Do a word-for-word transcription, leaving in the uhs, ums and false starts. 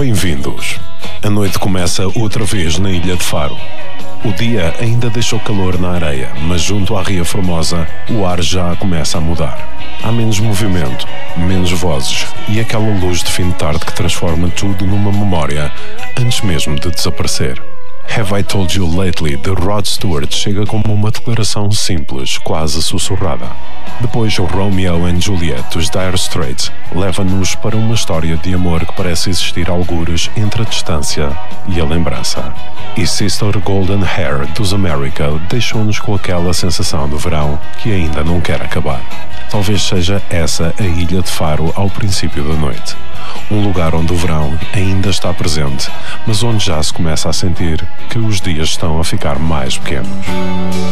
Bem-vindos. A noite começa outra vez na Ilha de Faro. O dia ainda deixou calor na areia, mas junto à Ria Formosa o ar já começa a mudar. Há menos movimento, menos vozes e aquela luz de fim de tarde que transforma tudo numa memória antes mesmo de desaparecer. Have I Told You Lately, de Rod Stewart, chega como uma declaração simples, quase sussurrada. Depois, o Romeo and Juliet, dos Dire Straits, leva-nos para uma história de amor que parece existir algures entre a distância e a lembrança. E Sister Golden Hair, dos America, deixou-nos com aquela sensação do verão que ainda não quer acabar. Talvez seja essa a Ilha de Faro ao princípio da noite. Um lugar onde o verão ainda está presente, mas onde já se começa a sentir que os dias estão a ficar mais pequenos.